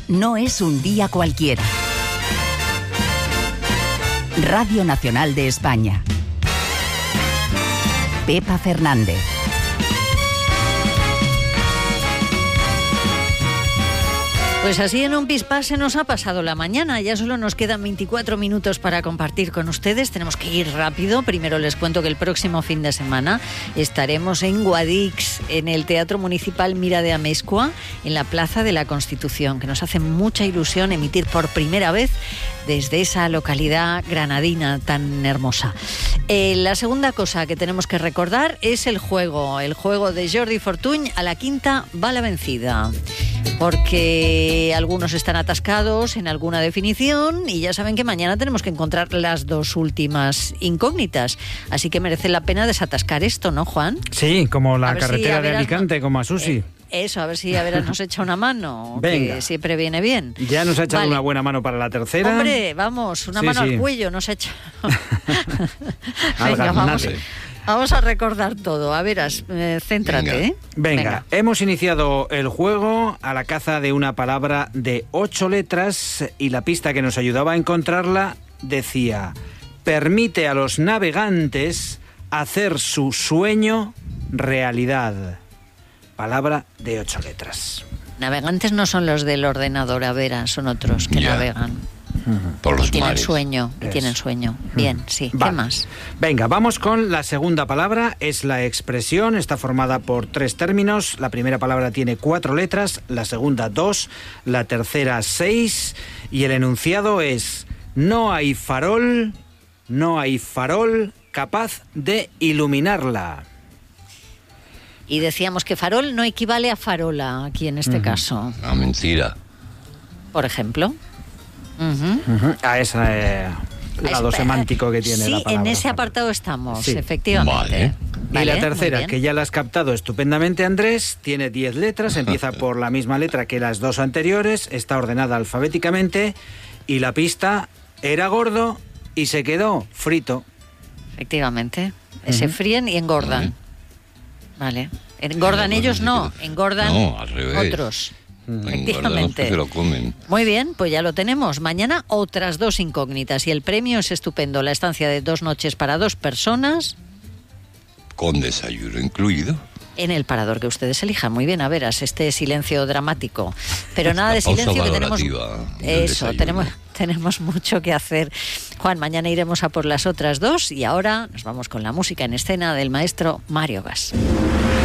no es un día cualquiera. Radio Nacional de España. Pepa Fernández. Pues así en un pispás se nos ha pasado la mañana. Ya solo nos quedan 24 minutos para compartir con ustedes. Tenemos que ir rápido. Primero les cuento que el próximo fin de semana estaremos en Guadix, en el Teatro Municipal Mira de Amezcua, en la Plaza de la Constitución, que nos hace mucha ilusión emitir por primera vez desde esa localidad granadina tan hermosa. La segunda cosa que tenemos que recordar es el juego de Jordi Fortuny, a la quinta va la vencida. Porque algunos están atascados en alguna definición y ya saben que mañana tenemos que encontrar las dos últimas incógnitas. Así que merece la pena desatascar esto, ¿no, Juan? Sí, como la carretera de Alicante, como a Susi. Eso, a ver si nos echa una mano, venga, que siempre viene bien. Ya nos ha echado una buena mano para la tercera. Hombre, vamos, una mano al cuello nos ha echado. Venga, vamos a recordar todo. A veras, céntrate. Venga, hemos iniciado el juego a la caza de una palabra de 8 letras y la pista que nos ayudaba a encontrarla decía: permite a los navegantes hacer su sueño realidad. Palabra de 8 letras. Navegantes no son los del ordenador, a veras, son otros que navegan. Por los tienen mares. Sueño, tienen sueño. Bien, sí. Vale. ¿Qué más? Venga, vamos con la segunda palabra. Es la expresión. Está formada por 3 términos. La primera palabra tiene 4 letras, la segunda 2, la tercera 6. Y el enunciado es: no hay farol capaz de iluminarla. Y decíamos que farol no equivale a farola aquí en este caso. Ah, mentira. Por ejemplo. A ese lado semántico que tiene la palabra. Sí, en ese apartado estamos, efectivamente. Vale. Y la tercera, que ya la has captado estupendamente, Andrés, tiene 10 letras, empieza por la misma letra que las 2 anteriores, está ordenada alfabéticamente y la pista: era gordo y se quedó frito. Efectivamente. Se fríen y engordan. Vale. Engordan ellos, no, engordan al revés. Otros. Efectivamente. Se lo comen. Muy bien, pues ya lo tenemos. Mañana otras 2 incógnitas y el premio es estupendo. La estancia de 2 noches para 2 personas. Con desayuno incluido. En el parador que ustedes elijan. Muy bien, a veras, este silencio dramático. Pero nada de silencio, que tenemos... Eso, tenemos mucho que hacer. Juan, mañana iremos a por las otras 2 y ahora nos vamos con la música en escena del maestro Mario Gas.